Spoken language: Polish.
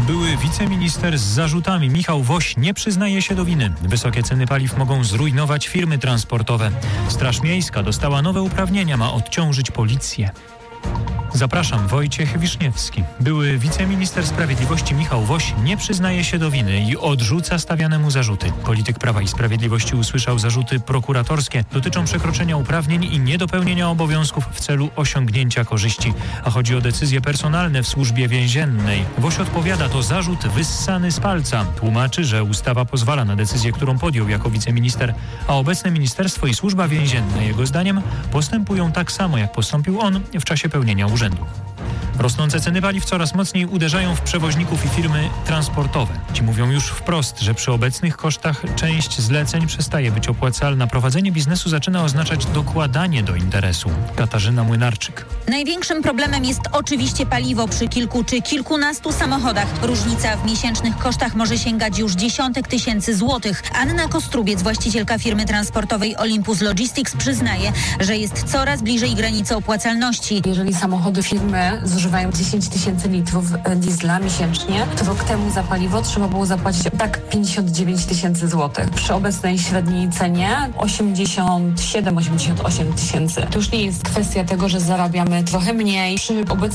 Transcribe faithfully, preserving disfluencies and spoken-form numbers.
Były wiceminister z zarzutami Michał Woś nie przyznaje się do winy. Wysokie ceny paliw mogą zrujnować firmy transportowe. Straż Miejska dostała nowe uprawnienia, ma odciążyć policję. Zapraszam, Wojciech Wiszniewski. Były wiceminister sprawiedliwości Michał Woś nie przyznaje się do winy i odrzuca stawiane mu zarzuty. Polityk Prawa i Sprawiedliwości usłyszał zarzuty prokuratorskie. Dotyczą przekroczenia uprawnień i niedopełnienia obowiązków w celu osiągnięcia korzyści. A chodzi o decyzje personalne w służbie więziennej. Woś odpowiada, to zarzut wyssany z palca. Tłumaczy, że ustawa pozwala na decyzję, którą podjął jako wiceminister, a obecne ministerstwo i służba więzienna, jego zdaniem, postępują tak samo, jak postąpił on w czasie pełnienia urzędu. Rosnące ceny paliw coraz mocniej uderzają w przewoźników i firmy transportowe. Ci mówią już wprost, że przy obecnych kosztach część zleceń przestaje być opłacalna. Prowadzenie biznesu zaczyna oznaczać dokładanie do interesu. Katarzyna Młynarczyk. Największym problemem jest oczywiście paliwo przy kilku czy kilkunastu samochodach. Różnica w miesięcznych kosztach może sięgać już dziesiątek tysięcy złotych. Anna Kostrubiec, właścicielka firmy transportowej Olympus Logistics, przyznaje, że jest coraz bliżej granicy opłacalności. Jeżeli samochody firmy zużywają dziesięć tysięcy litrów diesla miesięcznie, to rok temu za paliwo trzeba było zapłacić tak pięćdziesiąt dziewięć tysięcy złotych. Przy obecnej średniej cenie osiemdziesiąt siedem osiemdziesiąt osiem tysięcy. To już nie jest kwestia tego, że zarabiamy trochę mniej. Przy obecnej